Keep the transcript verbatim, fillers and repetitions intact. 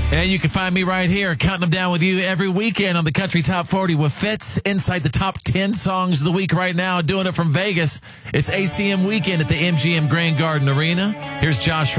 And you can find me right here, counting them down with you every weekend on the Country Top forty with Fitz inside the top ten songs of the week right now, doing it from Vegas. It's A C M weekend at the M G M Grand Garden Arena. Here's Josh